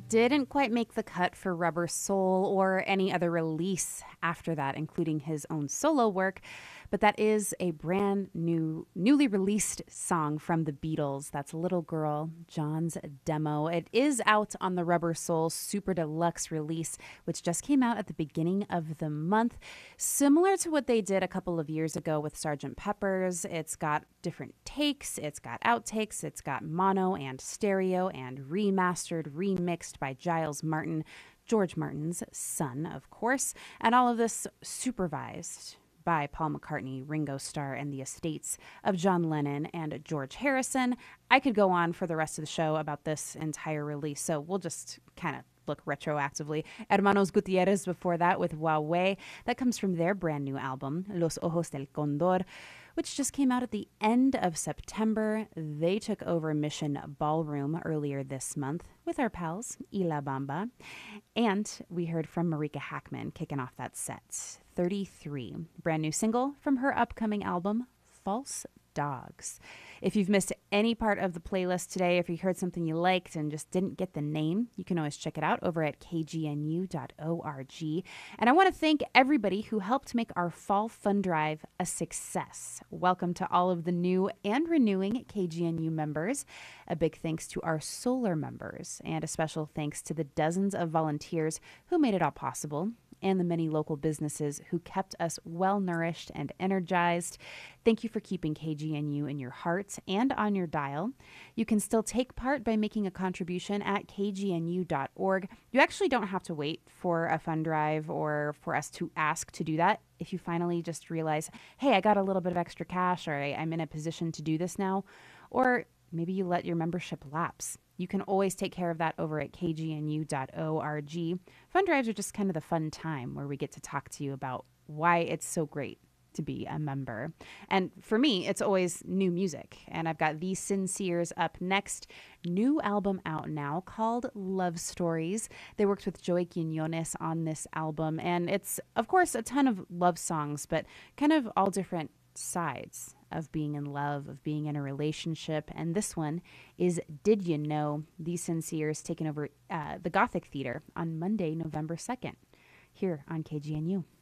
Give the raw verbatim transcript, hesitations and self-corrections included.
didn't quite make the cut for Rubber Soul or any other release after that, including his own solo work. But that is a brand new, newly released song from the Beatles. That's Little Girl, John's demo. It is out on the Rubber Soul Super Deluxe release, which just came out at the beginning of the month. Similar to what they did a couple of years ago with Sergeant Pepper's, it's got different takes, it's got outtakes, it's got mono and stereo and remastered, remixed by Giles Martin, George Martin's son, of course, and all of this supervised by Paul McCartney, Ringo Starr, and the estates of John Lennon and George Harrison. I could go on for the rest of the show about this entire release, so we'll just kind of look retroactively. Hermanos Gutierrez before that with Huawei. That comes from their brand new album, Los Ojos del Condor, which just came out at the end of September. They took over Mission Ballroom earlier this month with our pals, Y La Bamba. And we heard from Marika Hackman kicking off that set. thirty-three, brand new single from her upcoming album, False Dogs. If you've missed any part of the playlist today, if you heard something you liked and just didn't get the name, you can always check it out over at k g n u dot org. And I want to thank everybody who helped make our Fall Fund Drive a success. Welcome to all of the new and renewing K G N U members. A big thanks to our solar members, and a special thanks to the dozens of volunteers who made it all possible, and the many local businesses who kept us well-nourished and energized. Thank you for keeping K G N U in your heart and on your dial. You can still take part by making a contribution at k g n u dot org. You actually don't have to wait for a fund drive or for us to ask to do that. If you finally just realize, hey, I got a little bit of extra cash, or I, I'm in a position to do this now, or maybe you let your membership lapse. You can always take care of that over at k g n u dot org. Fund drives are just kind of the fun time where we get to talk to you about why it's so great to be a member. And for me, it's always new music. And I've got The Sinceres up next. New album out now called Love Stories. They worked with Joey Quinones on this album. And it's, of course, a ton of love songs, but kind of all different sides of being in love, of being in a relationship. And this one is Did You Know? The Sinceres taking over uh, the Gothic Theater on Monday, November second, here on K G N U.